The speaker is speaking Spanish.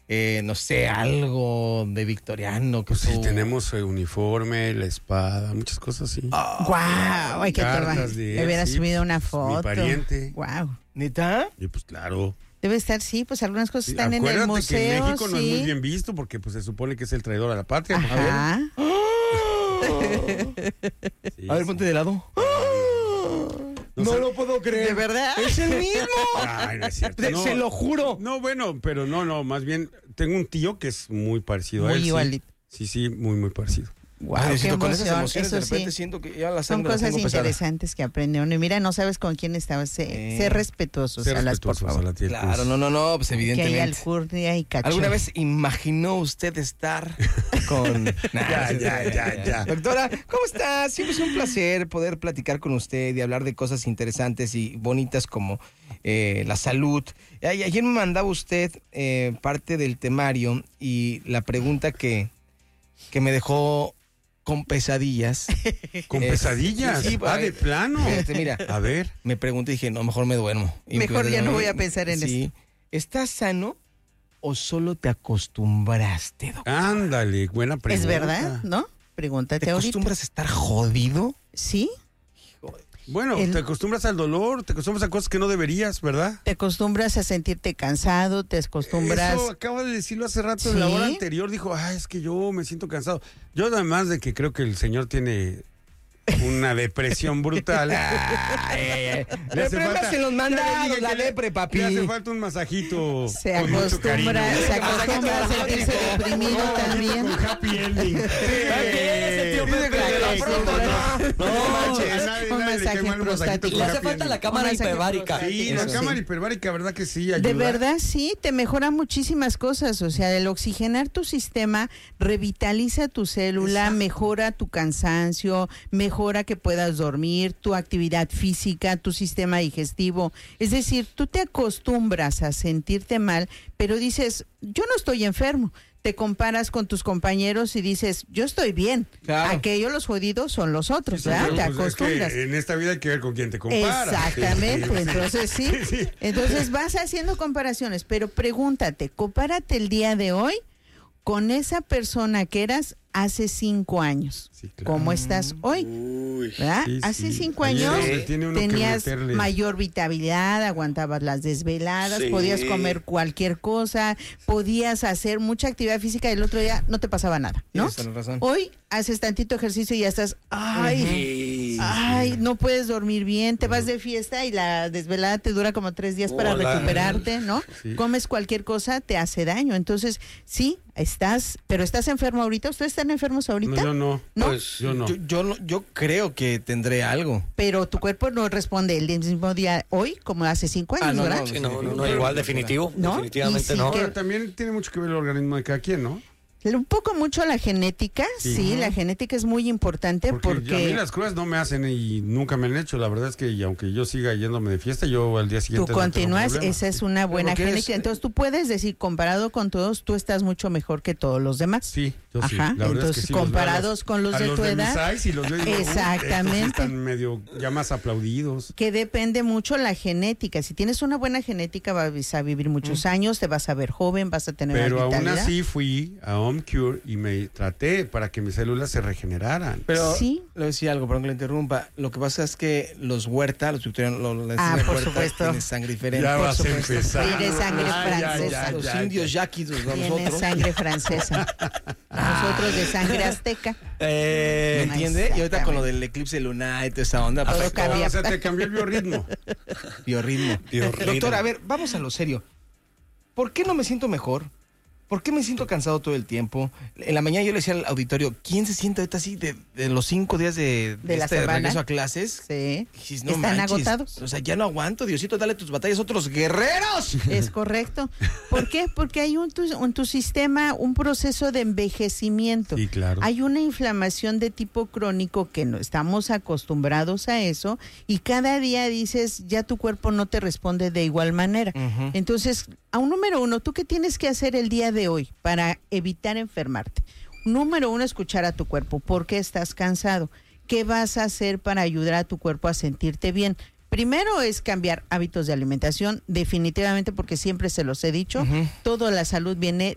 no sé, algo de victoriano. Que Pues sí, tenemos uniforme, la espada, muchas cosas así. ¡Guau! Ay, que te hubiera subido una foto. Mi pariente. ¡Guau! ¿Neta? Y pues claro. Debe estar, sí, pues algunas cosas están en el Acuérdate museo. que en México no es sí. muy bien visto porque pues se supone que es el traidor a la patria. Ajá. Sí, A ver, ponte de lado. No lo puedo creer. ¿De verdad? ¡Es el mismo! Ay, no es cierto. Se lo juro. No, bueno, pero no, más bien tengo un tío que es muy parecido a él. Muy igualito. Sí, muy parecido. Guau, Ay, qué siento con esas emoción. emociones de Eso repente sí. siento que ya la Son sangre la cosas tengo pesada. interesantes que aprende uno. Y mira, no sabes con quién estabas. Sé respetuosos, Ser Salas, por respetuosos a favor. la tía Claro, Cruz. no, pues Que hay evidentemente. alcurnia y caché. ¿Alguna vez imaginó usted estar con... Ya. Doctora, ¿cómo está? Siempre es un placer poder platicar con usted y hablar de cosas interesantes y bonitas como la salud. Ayer me mandaba usted parte del temario y la pregunta que me dejó con pesadillas. ¿Con pesadillas? Sí, De plano. Mira, A ver. me pregunté y dije, no, mejor me duermo. Y Mejor ya no voy a pensar en sí. ¿Estás sano o solo te acostumbraste, doctor? Ándale, buena pregunta. Es verdad, ¿no? Pregúntate ¿Te ahorita. acostumbras a estar jodido? Sí, Bueno, te acostumbras al dolor, te acostumbras a cosas que no deberías, ¿verdad? te acostumbras a sentirte cansado, te acostumbras... Eso acaba de decirlo hace rato en la ¿Sí? hora anterior. Dijo, es que yo me siento cansado. Yo además de que creo que el señor tiene una depresión brutal. Le hace falta- en los mandados, Ya le dije la que depre, papi. Le hace falta un masajito. Se con mucho acostumbra cariño. a sentirse deprimido también. Con happy ending. ese tío Pepe de la fruta, No manches. Un masaje prostático. Le hace falta la cámara masaje hiperbárica. Sí, la Eso cámara sí. hiperbárica, ¿verdad que sí? Ayuda. De verdad, sí, te mejora muchísimas cosas. O sea, el oxigenar tu sistema revitaliza tu célula, Exacto. mejora tu cansancio, mejora que puedas dormir, tu actividad física, tu sistema digestivo. Es decir, tú te acostumbras a sentirte mal, pero dices, yo no estoy enfermo. Te comparas con tus compañeros y dices, yo estoy bien. Claro. Aquellos los jodidos son los otros, Sí, ¿verdad? pero, Te pues, es que acostumbras. en esta vida hay que ver con quién te comparas. Exactamente, Sí. entonces sí. Sí. Entonces vas haciendo comparaciones, pero pregúntate, compárate el día de hoy con esa persona que eras hace 5 años. Sí, claro. ¿Cómo estás hoy? ¿Verdad? Sí, Hace sí. 5 Ahí es años donde tiene uno que tenías meterle. mayor vitalidad, aguantabas las desveladas, Sí. podías comer cualquier cosa, podías hacer mucha actividad física y el otro día no te pasaba nada, ¿no? Tienes toda la razón. Hoy haces tantito ejercicio y ya estás, ay, no puedes dormir bien, te vas de fiesta y la desvelada te dura como 3 días para Hola. recuperarte, ¿no? Sí. Comes cualquier cosa, te hace daño. Entonces, sí, pero estás enfermo ahorita. ¿Ustedes están enfermos ahorita? No, yo no. ¿No? Pues, yo no. Yo creo que tendré algo. Pero tu cuerpo no responde el mismo día hoy como hace 5 años, no, ¿verdad? no, Sí, no, igual, definitivo. ¿No? Definitivamente Y sí no. que- Ahora, también tiene mucho que ver el organismo de cada quien, ¿no? Un poco mucho la genética, Sí. sí, la genética es muy importante Porque a mí porque las crudas no me hacen y nunca me han hecho. La verdad es que y aunque yo siga yéndome de fiesta, yo al día tú siguiente no tengo continúas, problema. esa es una buena porque eres- genética. Entonces tú puedes decir, comparado con todos, tú estás mucho mejor que todos los demás. Sí, yo sí. Ajá, La verdad entonces, es que sí los veo comparados con los a de tu mi edad. size y los veo y digo, Exactamente. estos sí están medio ya más aplaudidos. Que depende mucho la genética. Si tienes una buena genética vas a vivir muchos años, te vas a ver joven, vas a tener Pero más aún vitalidad. así fui a Home Cure y me traté para que mis células se regeneraran. Pero Sí. le voy a decir algo, perdón que le interrumpa. Lo que pasa es que los Huerta, los victorianos, por supuesto. tienen sangre diferente. Ya por vas a supuesto. empezar. Tienes sangre Ay, francesa. Los indios yaquis, los Tienes nosotros. sangre francesa. Nosotros de sangre azteca. ¿Me entiende? Y ahorita con lo del eclipse lunar y toda esa onda, Todo pues, cambia. O sea, te cambió el biorritmo. biorritmo. Doctor, a ver, vamos a lo serio. ¿Por qué no me siento mejor? ¿Por qué me siento cansado todo el tiempo? En la mañana yo le decía al auditorio, ¿quién se siente ahorita así de los 5 días de la este semana? regreso a clases? Sí. Dijiste, no Están manches, agotados. O sea, ya no aguanto, Diosito, dale tus batallas a otros guerreros. Es correcto. ¿Por qué? Porque hay en tu sistema un proceso de envejecimiento. Sí, claro. Hay una inflamación de tipo crónico que no estamos acostumbrados a eso y cada día dices, ya tu cuerpo no te responde de igual manera. Ujú. Entonces, a un número 1, ¿tú qué tienes que hacer el día de hoy para evitar enfermarte? Número 1, escuchar a tu cuerpo. ¿Por qué estás cansado? ¿Qué vas a hacer para ayudar a tu cuerpo a sentirte bien? Primero es cambiar hábitos de alimentación, definitivamente, porque siempre se los he dicho, Ujú. toda la salud viene